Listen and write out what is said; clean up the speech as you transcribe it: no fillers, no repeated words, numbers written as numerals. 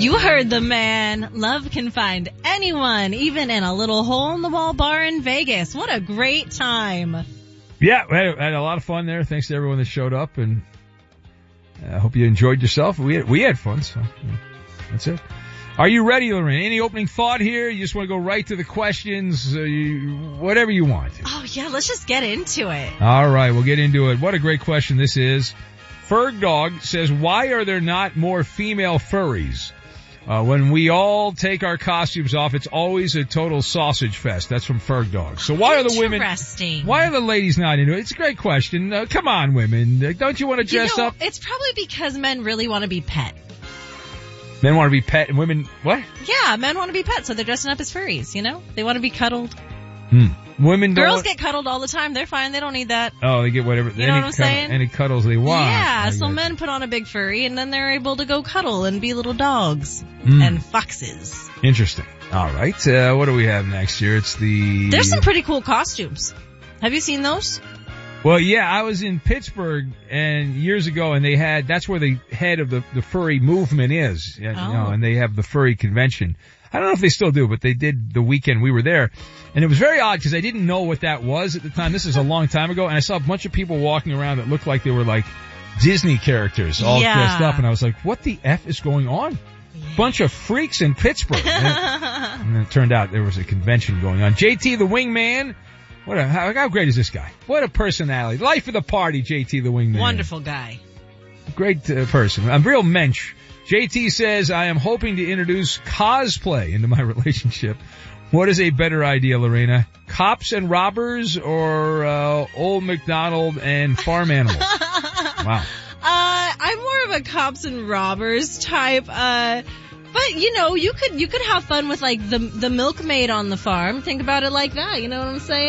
You heard the man. Love can find anyone, even in a little hole-in-the-wall bar in Vegas. What a great time. Yeah, we had a lot of fun there. Thanks to everyone that showed up, and I hope you enjoyed yourself. We had fun, so that's it. Are you ready, Lorraine? Any opening thought here? You just want to go right to the questions? Whatever you want. Oh, yeah, let's just get into it. All right, we'll get into it. What a great question this is. Ferg Dog says, why are there not more female furries? When we all take our costumes off, it's always a total sausage fest. That's from Ferg Dog. So why are the women, why are the ladies not into it? It's a great question. Come on, women. Don't you want to dress up? It's probably because men really want to be pet. Men want to be pet and women, what? Yeah, men want to be pet, so they're dressing up as furries, you know? They want to be cuddled. Women don't. Girls get cuddled all the time. They're fine. They don't need that. Oh, they get whatever. You know what I'm saying? Any cuddles they want. Yeah, so men put on a big furry, and then they're able to go cuddle and be little dogs and foxes. Interesting. All right. What do we have next year? There's some pretty cool costumes. Have you seen those? Well, yeah, I was in Pittsburgh and years ago, and that's where the head of the furry movement is. You know, and they have the furry convention. I don't know if they still do, but they did the weekend we were there. And it was very odd because I didn't know what that was at the time. This is a long time ago, and I saw a bunch of people walking around that looked like they were like Disney characters all dressed up, and I was like, what the F is going on? Yeah. Bunch of freaks in Pittsburgh. And it turned out there was a convention going on. JT the Wingman. How great is this guy? What a personality. Life of the party, JT the Wingman. Wonderful guy. Great person. A real mensch. JT says, I am hoping to introduce cosplay into my relationship. What is a better idea, Lorena? Cops and robbers or Old MacDonald and farm animals? Wow. I'm more of a cops and robbers type. But you know, you could have fun with like the milkmaid on the farm. Think about it like that. You know what I'm saying?